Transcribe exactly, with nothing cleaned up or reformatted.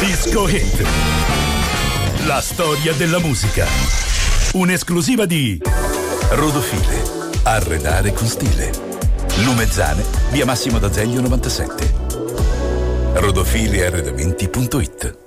Disco Hit. La storia della musica. Un'esclusiva di Rodofile. Arredare con stile. Lumezzane, via Massimo d'Azeglio novantasette. rodofili arredamenti punto it.